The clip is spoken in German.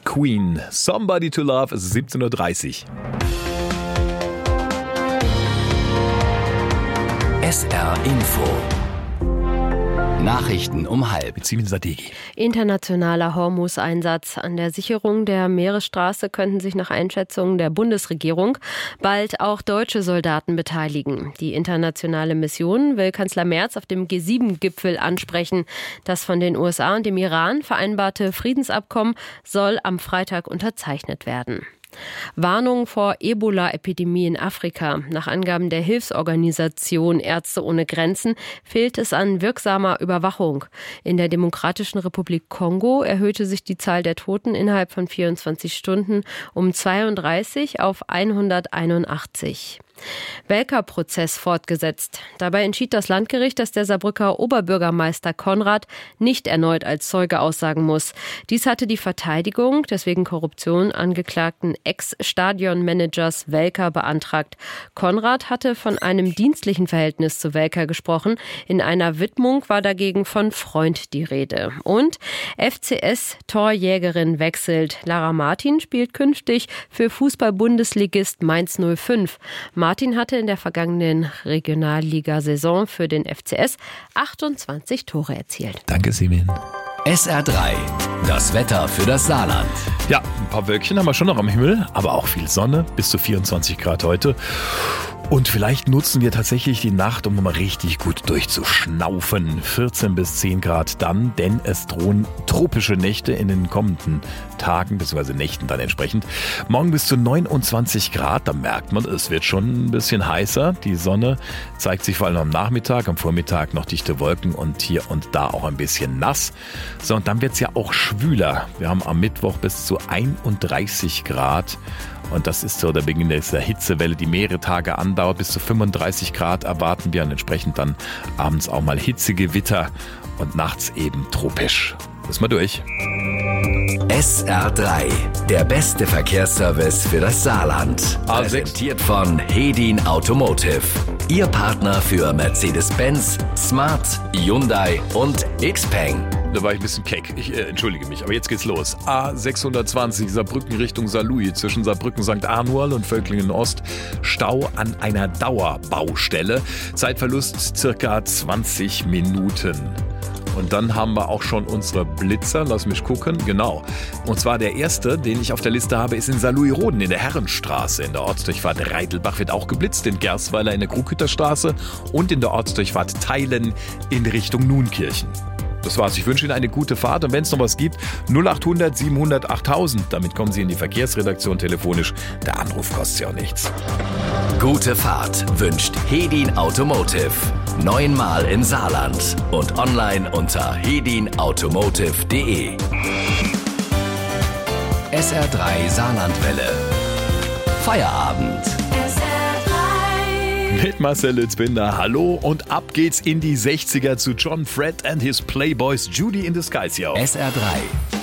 Queen. Somebody to Love, es ist 17.30 Uhr. SR Info. Nachrichten um 12:30. Internationaler Hormuz-Einsatz. An der Sicherung der Meeresstraße könnten sich nach Einschätzung der Bundesregierung bald auch deutsche Soldaten beteiligen. Die internationale Mission will Kanzler Merz auf dem G7-Gipfel ansprechen. Das von den USA und dem Iran vereinbarte Friedensabkommen soll am Freitag unterzeichnet werden. Warnung vor Ebola-Epidemie in Afrika. Nach Angaben der Hilfsorganisation Ärzte ohne Grenzen fehlt es an wirksamer Überwachung. In der Demokratischen Republik Kongo erhöhte sich die Zahl der Toten innerhalb von 24 Stunden um 32 auf 181. Welker-Prozess fortgesetzt. Dabei entschied das Landgericht, dass der Saarbrücker Oberbürgermeister Konrad nicht erneut als Zeuge aussagen muss. Dies hatte die Verteidigung des wegen Korruption angeklagten Ex-Stadionmanagers Welker beantragt. Konrad hatte von einem dienstlichen Verhältnis zu Welker gesprochen. In einer Widmung war dagegen von Freund die Rede. Und FCS-Torjägerin wechselt. Lara Martin spielt künftig für Fußball-Bundesligist Mainz 05. Martin hatte in der vergangenen Regionalliga-Saison für den FCS 28 Tore erzielt. Danke, Simin. SR3, das Wetter für das Saarland. Ja, ein paar Wölkchen haben wir schon noch am Himmel, aber auch viel Sonne, bis zu 24 Grad heute. Und vielleicht nutzen wir tatsächlich die Nacht, um mal richtig gut durchzuschnaufen. 14 bis 10 Grad dann, denn es drohen tropische Nächte in den kommenden Tagen, bzw. Nächten dann entsprechend. Morgen bis zu 29 Grad, da merkt man, es wird schon ein bisschen heißer. Die Sonne zeigt sich vor allem am Nachmittag, am Vormittag noch dichte Wolken und hier und da auch ein bisschen nass. So, und dann wird es ja auch schwüler. Wir haben am Mittwoch bis zu 31 Grad. Und das ist so der Beginn dieser Hitzewelle, die mehrere Tage andauert. Bis zu 35 Grad erwarten wir und entsprechend dann abends auch mal Hitzegewitter und nachts eben tropisch. Müssen wir durch. SR3, der beste Verkehrsservice für das Saarland. Präsentiert von Hedin Automotive. Ihr Partner für Mercedes-Benz, Smart, Hyundai und Xpeng. Da war ich ein bisschen keck. Ich entschuldige mich, aber jetzt geht's los. A620 Saarbrücken Richtung Saarlouis zwischen Saarbrücken St. Arnual und Völklingen Ost. Stau an einer Dauerbaustelle. Zeitverlust circa 20 Minuten. Und dann haben wir auch schon unsere Blitzer. Lass mich gucken. Genau. Und zwar der erste, den ich auf der Liste habe, ist in Saarlouis-Roden in der Herrenstraße. In der Ortsdurchfahrt Reitelbach wird auch geblitzt. In Gersweiler in der Krughütterstraße und in der Ortsdurchfahrt Theilen in Richtung Nuenkirchen. Das war's. Ich wünsche Ihnen eine gute Fahrt und wenn es noch was gibt, 0800 700 8000. Damit kommen Sie in die Verkehrsredaktion telefonisch. Der Anruf kostet ja auch nichts. Gute Fahrt wünscht Hedin Automotive. 9-mal im Saarland und online unter hedinautomotive.de. SR3 Saarlandwelle. Feierabend. Mit Marcel Litzbinder, hallo und ab geht's in die 60er zu John Fred and his Playboys, Judy in the Skies hier auf SR3.